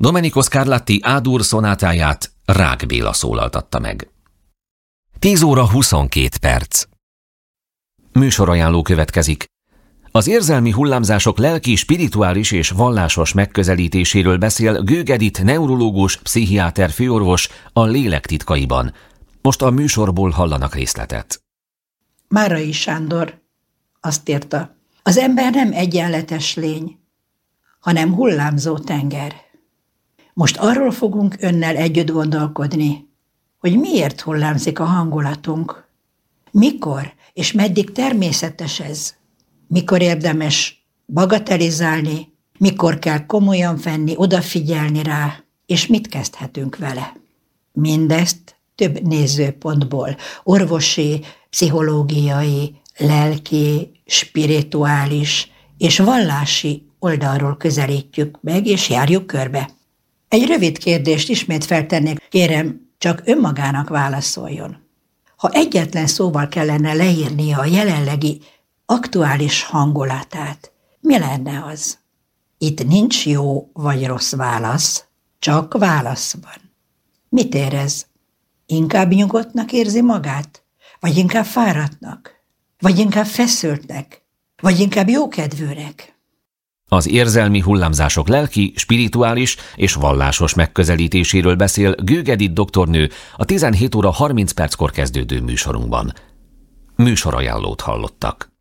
Domenico Scarlatti A-dur szonátáját Rák Béla szólaltatta meg. 10 óra 22 perc. Műsorajánló következik. Az érzelmi hullámzások lelki, spirituális és vallásos megközelítéséről beszél Gőg Edit neurológus, pszichiáter főorvos a Lélek titkaiban. Most a műsorból hallanak részletet. Márai Sándor azt írta: az ember nem egyenletes lény, hanem hullámzó tenger. Most arról fogunk önnel együtt gondolkodni, hogy miért hullámzik a hangulatunk, mikor és meddig természetes ez, mikor érdemes bagatelizálni, mikor kell komolyan venni, odafigyelni rá, és mit kezdhetünk vele. Mindezt több nézőpontból, orvosi, pszichológiai, lelki, spirituális és vallási oldalról közelítjük meg, és járjuk körbe. Egy rövid kérdést ismét feltennék, kérem, csak önmagának válaszoljon. Ha egyetlen szóval kellene leírnia a jelenlegi aktuális hangulatát, mi lenne az? Itt nincs jó vagy rossz válasz, csak válasz van. Mit érez? Inkább nyugodtnak érzi magát? Vagy inkább fáradtnak? Vagy inkább feszültnek? Vagy inkább jókedvűnek? Az érzelmi hullámzások lelki, spirituális és vallásos megközelítéséről beszél Gőg Edit doktornő a 17 óra 30 perckor kezdődő műsorunkban. Műsorajánlót hallottak.